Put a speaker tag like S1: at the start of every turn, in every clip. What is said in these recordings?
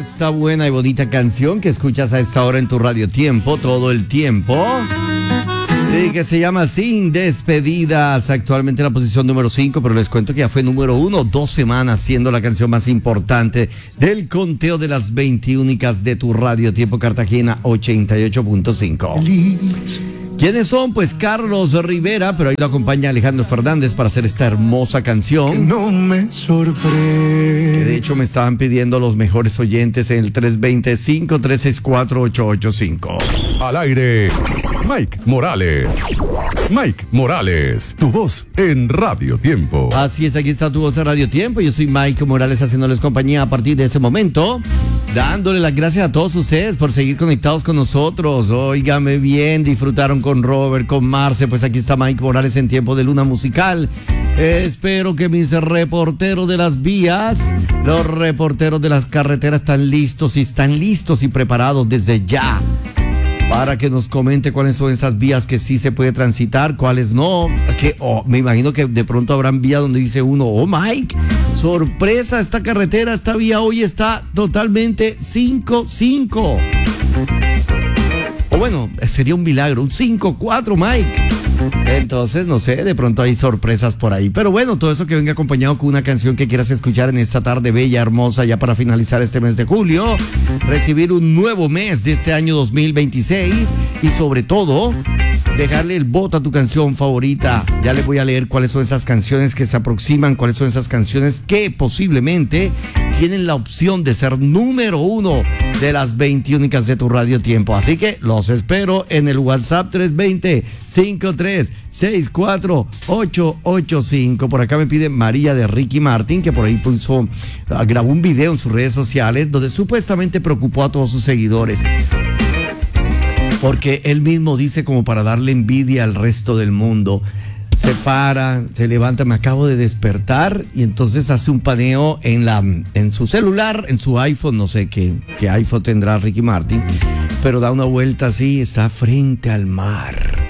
S1: esta buena y bonita canción que escuchas a esta hora en tu Radio Tiempo, todo el tiempo. Y que se llama Sin Despedidas, actualmente en la posición número 5, pero les cuento que ya fue número 1, 2 semanas, siendo la canción más importante del conteo de las 20 únicas de tu Radio Tiempo Cartagena 88.5. ¿Quiénes son? Pues Carlos Rivera, pero ahí lo acompaña Alejandro Fernández para hacer esta hermosa canción.
S2: Que no me sorprende.
S1: Que de hecho me estaban pidiendo los mejores oyentes en el 320-5364-885.
S3: Al aire, Mike Morales. Mike Morales, tu voz en Radio Tiempo.
S1: Así es, aquí está tu voz en Radio Tiempo. Yo soy Mike Morales haciéndoles compañía a partir de ese momento, dándole las gracias a todos ustedes por seguir conectados con nosotros. Óigame bien, disfrutaron con Robert, con Marce. Pues aquí está Mike Morales en tiempo de Luna Musical. Espero que mis reporteros de las vías, los reporteros de las carreteras están listos y preparados desde ya para que nos comente cuáles son esas vías que sí se puede transitar, cuáles no. Me imagino que de pronto habrán vías donde dice uno, oh Mike, sorpresa, esta carretera, esta vía hoy está totalmente 5-5. O bueno, sería un milagro, un 5-4, Mike. Entonces, no sé, de pronto hay sorpresas por ahí. Pero bueno, todo eso que venga acompañado con una canción que quieras escuchar en esta tarde bella, hermosa, ya para finalizar este mes de julio, recibir un nuevo mes de este año 2026 y sobre todo, dejarle el voto a tu canción favorita. Ya les voy a leer cuáles son esas canciones que se aproximan, cuáles son esas canciones que posiblemente tienen la opción de ser número 1 de las 20 únicas de tu Radio Tiempo. Así que los espero en el WhatsApp 320-5364-885. Por acá me pide María de Ricky Martin, que por ahí grabó un video en sus redes sociales donde supuestamente preocupó a todos sus seguidores. Porque él mismo dice como para darle envidia al resto del mundo. Se para, se levanta, me acabo de despertar y entonces hace un paneo en su celular, en su iPhone, no sé qué iPhone tendrá Ricky Martin, pero da una vuelta así, está frente al mar,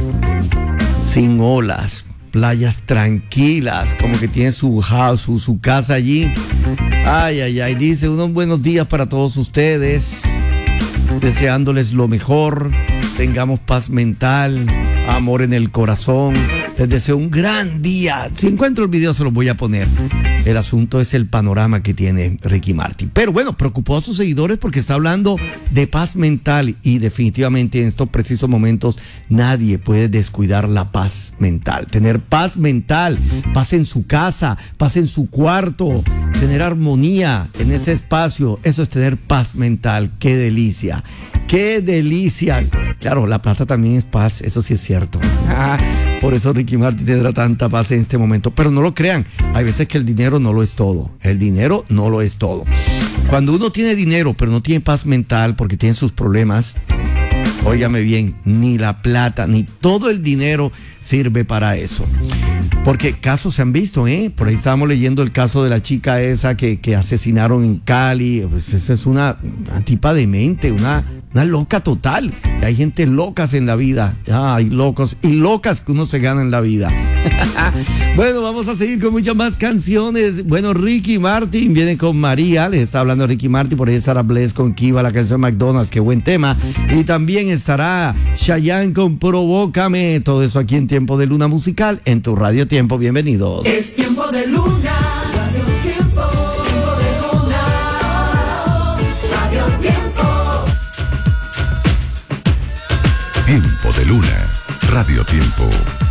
S1: sin olas, playas tranquilas, como que tiene su house, su casa allí. Ay, dice unos buenos días para todos ustedes, deseándoles lo mejor, tengamos paz mental, amor en el corazón. Les deseo un gran día. Si encuentro el video se los voy a poner. El asunto es el panorama que tiene Ricky Martin. Pero bueno, preocupó a sus seguidores porque está hablando de paz mental y definitivamente en estos precisos momentos nadie puede descuidar la paz mental. Tener paz mental, paz en su casa, paz en su cuarto, tener armonía en ese espacio, eso es tener paz mental. ¡Qué delicia! ¡Qué delicia! Claro, la plata también es paz, eso sí es cierto. Por eso Ricky Martin tendrá tanta paz en este momento. Pero no lo crean, hay veces que el dinero no lo es todo. El dinero no lo es todo. Cuando uno tiene dinero, pero no tiene paz mental porque tiene sus problemas, óigame bien, ni la plata, ni todo el dinero sirve para eso. Porque casos se han visto, por ahí estábamos leyendo el caso de la chica esa que asesinaron en Cali. Pues esa es una tipa demente, una loca total. Hay gente locas en la vida. Hay locos y locas que uno se gana en la vida. Bueno, vamos a seguir con muchas más canciones. Bueno, Ricky Martin viene con María. Les está hablando Ricky Martin. Por ahí estará Bless con Kiva, la canción McDonald's. Qué buen tema. Y también estará Chayanne con Provócame. Todo eso aquí en Tiempo de Luna Musical en tu Radio Tiempo. Bienvenidos.
S4: Es Tiempo de Luna. Radio Tiempo. Tiempo de Luna. Radio Tiempo.
S3: Tiempo de Luna, Radio Tiempo.